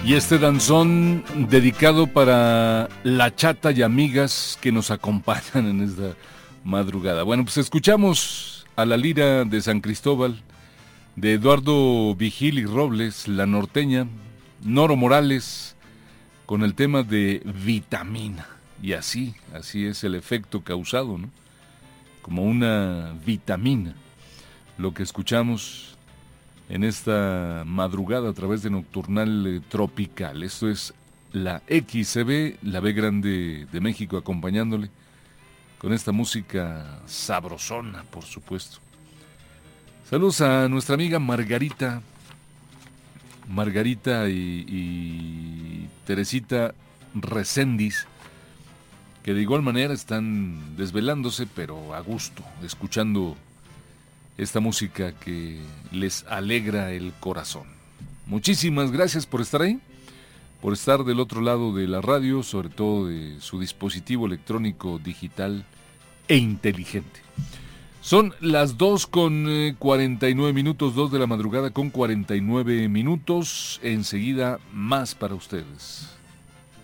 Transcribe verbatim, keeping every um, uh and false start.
Y este danzón dedicado para la chata y amigas que nos acompañan en esta madrugada. Bueno, pues escuchamos a la lira de San Cristóbal, de Eduardo Vigil y Robles, La Norteña, Noro Morales, con el tema de Vitamina. Y así, así es el efecto causado, ¿no? Como una vitamina, lo que escuchamos en esta madrugada a través de Nocturnal Tropical. Esto es la X C B, la B grande de México, acompañándole con esta música sabrosona, por supuesto. Saludos a nuestra amiga Margarita, Margarita y, y Teresita Recendis, que de igual manera están desvelándose, pero a gusto, escuchando esta música que les alegra el corazón. Muchísimas gracias por estar ahí, por estar del otro lado de la radio, sobre todo de su dispositivo electrónico digital e inteligente. Son las dos con cuarenta y nueve minutos, dos de la madrugada con cuarenta y nueve minutos. Enseguida más para ustedes.